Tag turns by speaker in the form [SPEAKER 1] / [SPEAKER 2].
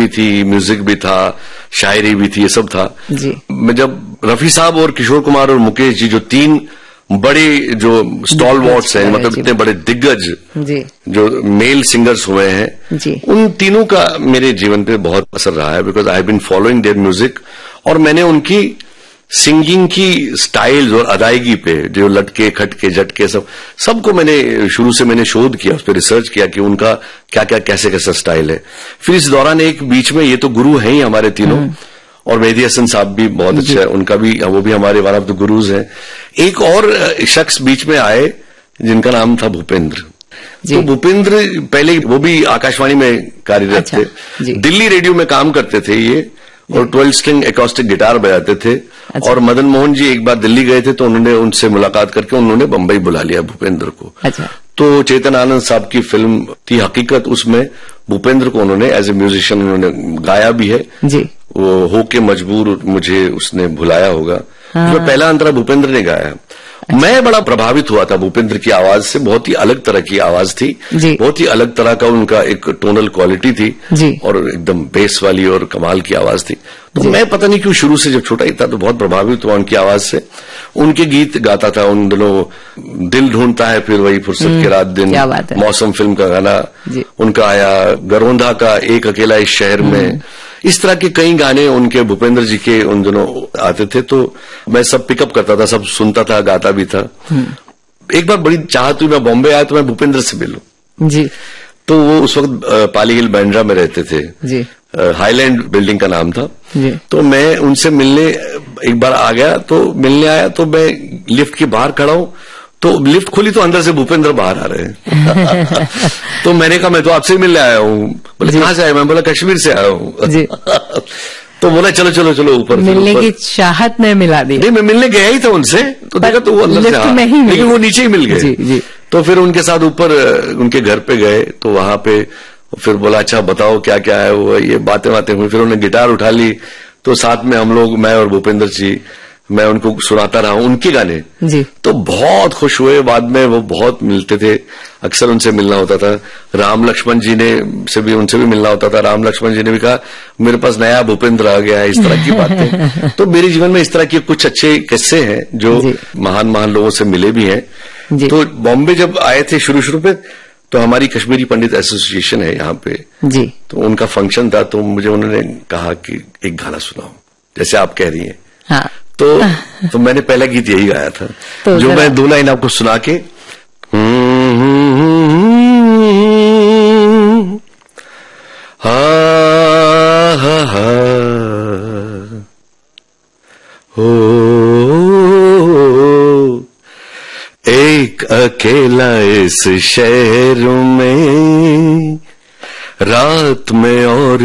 [SPEAKER 1] भी थी, म्यूजिक भी था, शायरी भी थी, ये सब था
[SPEAKER 2] जी।
[SPEAKER 1] मैं जब रफी साहब और किशोर कुमार और मुकेश जी, जो तीन बड़े जो स्टॉलवॉर्ट्स हैं, मतलब इतने बड़े दिग्गज
[SPEAKER 2] जी,
[SPEAKER 1] जो मेल सिंगर्स हुए हैं
[SPEAKER 2] जी,
[SPEAKER 1] उन तीनों का मेरे जीवन पे बहुत असर रहा है, because I have been following their music. और मैंने उनकी सिंगिंग की स्टाइल्स और अदायगी पे, जो लटके खटके झटके सबको मैंने शुरू से मैंने शोध किया, उस पर रिसर्च किया कि उनका क्या क्या कैसे कैसा स्टाइल है। फिर इस दौरान एक बीच में, ये तो गुरु हैं ही हमारे तीनों, और मेहदी हसन साहब भी बहुत अच्छा है, उनका भी, वो भी हमारे वन ऑफ द गुरुज हैं। एक और शख्स बीच में आए जिनका नाम था भूपेंद्र। तो भूपेंद्र पहले वो भी आकाशवाणी में कार्यरत थे, दिल्ली रेडियो में काम करते थे ये, और 12 स्ट्रिंग एकॉस्टिक गिटार बजाते थे। और मदन मोहन जी एक बार दिल्ली गए थे तो उन्होंने उनसे मुलाकात करके उन्होंने बंबई बुला लिया भूपेंद्र को। तो चेतन आनंद साहब की फिल्म थी हकीकत, उसमें भूपेंद्र को उन्होंने एज ए म्यूजिशियन उन्होंने गाया भी है जी। वो हो के मजबूर मुझे उसने भुलाया होगा, उसमें पहला अंतरा भूपेंद्र ने गाया। मैं बड़ा प्रभावित हुआ था भूपेंद्र की आवाज से, बहुत ही अलग तरह की आवाज थी, बहुत ही अलग तरह का उनका एक टोनल क्वालिटी थी और एकदम बेस वाली और कमाल की आवाज थी। तो मैं पता नहीं क्यों शुरू से जब छोटा ही था तो बहुत प्रभावित हुआ उनकी आवाज से। उनके गीत गाता था उन दिनों, दिल ढूंढता है फिर वही फुर्सत के रात दिन, मौसम फिल्म का गाना उनका आया, गरोंधा का एक अकेला इस शहर में, इस तरह के कई गाने उनके भूपेंद्र जी के उन दिनों आते थे। तो मैं सब पिकअप करता था, सब सुनता था, गाता भी था। एक बार बड़ी चाहत हुई, मैं बॉम्बे आया तो मैं भूपेंद्र से मिलूं जी। तो वो उस वक्त पाली हिल बांद्रा में रहते थे जी, हाईलैंड बिल्डिंग का नाम था जी। तो मैं उनसे मिलने एक बार आ गया, तो मिलने आया तो मैं लिफ्ट के बाहर खड़ा हूं, तो लिफ्ट खुली तो अंदर से भूपेंद्र बाहर आ रहे हैं। तो मैंने कहा मैं तो आपसे मिलने आया हूँ। बोले कहाँ से आया? मैं बोला कश्मीर से आया हूँ। तो बोला चलो चलो चलो ऊपर,
[SPEAKER 2] मिलने की चाहत में मिला दी।
[SPEAKER 1] नहीं, मैं मिलने गया ही था उनसे, तो देखा तो वो अंदर से, लेकिन वो नीचे ही मिल गए। तो फिर उनके साथ ऊपर उनके घर पे गए, तो वहां पे फिर बोला अच्छा बताओ क्या क्या है वो, ये बातें हुई। फिर उन्होंने गिटार उठा ली, तो साथ में हम लोग, मैं और भूपेंद्र जी, मैं उनको सुनाता रहा उनके गाने जी। तो बहुत खुश हुए। बाद में वो बहुत मिलते थे, अक्सर उनसे मिलना होता था। राम लक्ष्मण जी ने से भी, उनसे भी मिलना होता था। राम लक्ष्मण जी ने भी कहा मेरे पास नया भूपेंद्र आ गया है, इस तरह की बातें। तो मेरे जीवन में इस तरह के कुछ अच्छे किस्से हैं जो महान महान लोगों से मिले भी हैं। तो बॉम्बे जब आए थे शुरू पे, तो हमारी कश्मीरी पंडित एसोसिएशन है यहाँ पे जी, तो उनका फंक्शन था, तो मुझे उन्होंने कहा कि एक गाना सुनाओ, जैसे आप कह रही हैं। हाँ। तो मैंने पहला गीत यही गाया था, तो जो मैं 2 लाइन आपको सुना के, एक अकेला इस शहर में रात में और